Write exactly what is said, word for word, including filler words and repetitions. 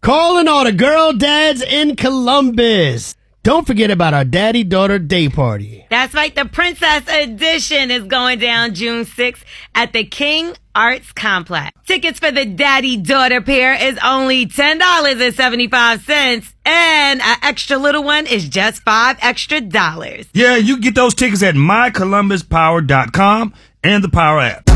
Calling all the girl dads in Columbus. Don't forget about our daddy-daughter day party. That's right. The Princess Edition is going down June sixth at the King Arts Complex. Tickets for the daddy-daughter pair is only ten dollars and seventy-five cents, and an extra little one is just five extra dollars. Yeah, you can get those tickets at my columbus power dot com and the Power app.